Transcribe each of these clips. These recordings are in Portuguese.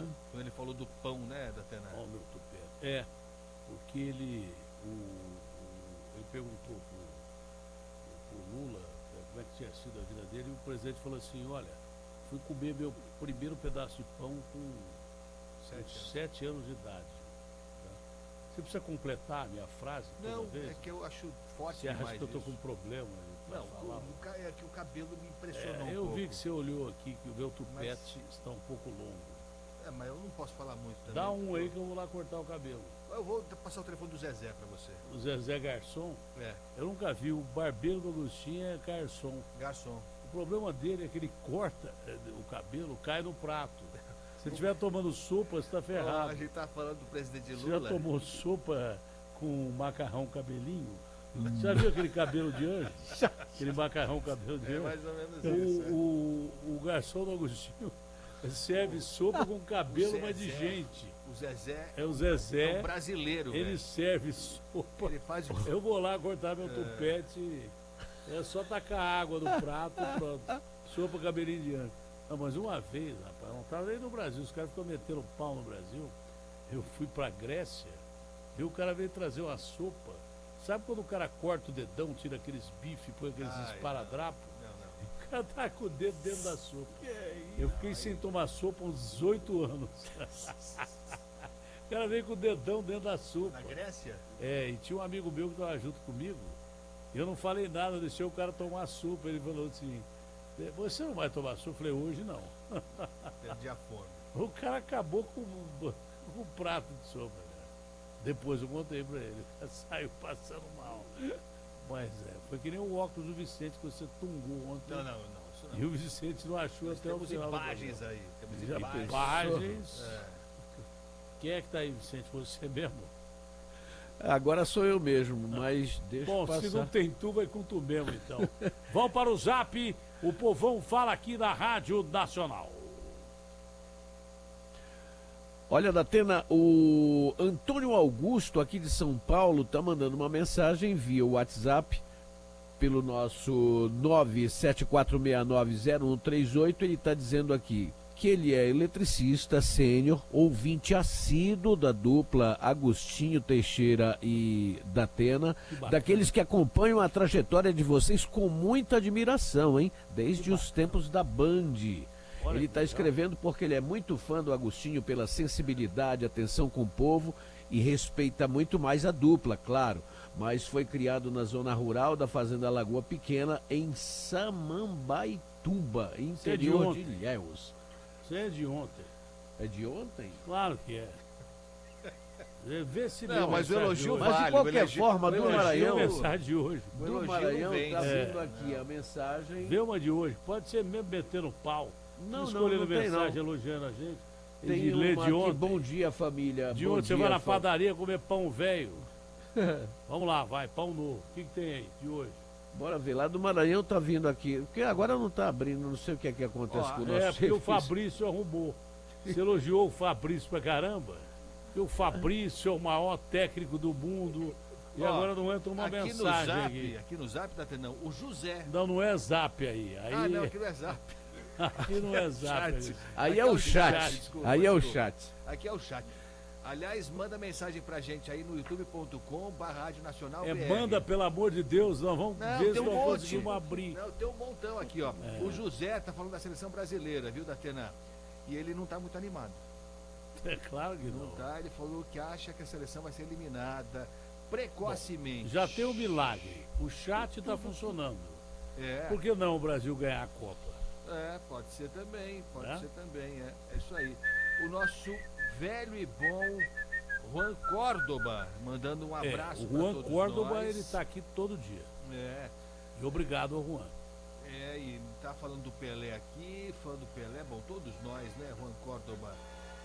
Quando ele falou do pão, né, da Atena? Ó, meu tupete. Porque ele perguntou pro Lula como é que tinha sido a vida dele, e o presidente falou assim, olha, fui comer meu primeiro pedaço de pão com 7 anos de idade. Tá? Você precisa completar a minha frase toda Não, vez? é que eu acho forte Você demais acha que eu tô isso. com problema? Não, é que o cabelo me impressionou um eu pouco. vi que você olhou aqui que o meu tupete está um pouco longo. Mas eu não posso falar muito também. Dá um aí que eu vou lá cortar o cabelo. Eu vou passar o telefone do Zezé pra você. O Zezé Garçom? É. Eu nunca vi. O barbeiro do Agostinho é garçom. Garçom. O problema dele é que ele corta o cabelo, cai no prato. Se estiver tomando sopa, você está ferrado. A gente tá falando do presidente Você Lula. já tomou sopa com macarrão cabelinho? Você já viu aquele cabelo de anjo? Aquele macarrão cabelo de anjo? É mais ou menos isso. O garçom do Agostinho serve sopa com cabelo, mas de gente. O Zezé é o Zezé. É um brasileiro, ele velho. serve sopa. Ele faz... Eu vou lá cortar meu tupete. É só tacar água no prato e pronto. Sopa, cabelinho de anjo. Não, mas uma vez, rapaz, não estava nem no Brasil. Os caras ficam metendo pau no Brasil. Eu fui pra Grécia e o cara veio trazer uma sopa. Sabe quando o cara corta o dedão, tira aqueles bifes, põe aqueles esparadrapos? O cara tá com o dedo dentro da sopa. Eu fiquei sem tomar sopa uns 18 anos. O cara veio com o dedão dentro da sopa. Na Grécia? E tinha um amigo meu que estava junto comigo. Eu não falei nada, deixei o cara tomar sopa. Ele falou assim, você não vai tomar sopa? Eu falei, hoje não. Perdi a fome. O cara acabou com o prato de sopa. Depois eu contei pra ele. Saiu passando mal. Mas foi que nem o óculos do Vicente que você tungou ontem. Não, isso não. E o Vicente não achou Nós até o final. Temos imagens aí. Temos imagens. Quem é que tá aí, Vicente? Você mesmo? Agora sou eu mesmo, mas deixa eu passar. Bom, se não tem tu, vai com tu mesmo, então. Vamos para o Zap. O povão fala aqui na Rádio Nacional. Olha, Datena, o Antônio Augusto, aqui de São Paulo, está mandando uma mensagem via WhatsApp pelo nosso 974690138. Ele está dizendo aqui que ele é eletricista sênior, ouvinte assíduo da dupla Agostinho Teixeira e Datena, daqueles que acompanham a trajetória de vocês com muita admiração, hein? Desde os tempos da Band. Ele está escrevendo porque ele é muito fã do Agostinho pela sensibilidade, atenção com o povo e respeita muito mais a dupla, claro. Mas foi criado na zona rural da Fazenda Lagoa Pequena, em Samambaituba, interior de Ilhéus. Isso é de ontem. É de ontem? Claro que é. Vê se não, mas o elogio vale. Mas de qualquer forma, do Maranhão. Mensagem de hoje. Do Maranhão está vindo aqui a mensagem. Vê uma de hoje. Pode ser mesmo metendo pau. Não mensagem elogiando a gente. Tem uma de ontem. Bom dia, família. De ontem você vai na padaria comer pão velho. Vamos lá, vai, pão novo. O que tem aí de hoje? Bora ver, lá do Maranhão tá vindo aqui. Porque agora não tá abrindo, não sei o que é que acontece com o nosso porque o Fabrício arrumou. Você elogiou o Fabrício pra caramba. Porque o Fabrício é o maior técnico do mundo. E agora não entra uma mensagem aqui no Zap, não. O José. Não é Zap aí. Não, aqui não é Zap. Aqui não é Zap. Aí é o chat. Aí é o chat. Aqui é o chat. Aliás, manda mensagem pra gente aí no youtube.com/Rádio Nacional. Manda, pelo amor de Deus, nós vamos ver se nós conseguimos abrir. Não, tem um montão aqui, ó. O José tá falando da seleção brasileira, viu, Datena? E ele não tá muito animado. É claro que não. Não tá, ele falou que acha que a seleção vai ser eliminada precocemente. Bom, já tem um milagre. O chat tá funcionando. Por que não o Brasil ganhar a Copa? Pode ser também, é isso aí. O nosso velho e bom Juan Córdoba, mandando um abraço para todos nós. O Juan Córdoba, ele tá aqui todo dia. E obrigado ao Juan. E tá falando do Pelé aqui, fã do Pelé, bom, todos nós, né, Juan Córdoba.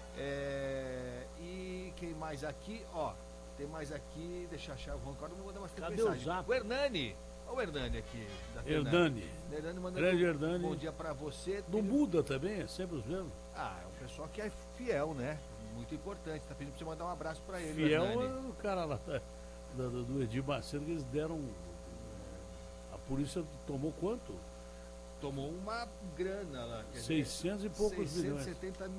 E quem mais aqui, ó, tem mais aqui, deixa eu achar o Juan Córdoba, vou mandar uma mensagem. Cadê o Zap? O Hernani. Olha o Hernani aqui. Hernani mandando grande Hernani. Bom dia pra você. Não muda também? É sempre os mesmos? É um pessoal que é fiel, né? Muito importante. Tá pedindo pra você mandar um abraço pra ele. Fiel é o cara lá do Edir Macedo, que eles deram. A polícia tomou quanto? Tomou uma grana lá. 600 e poucos milhões. 670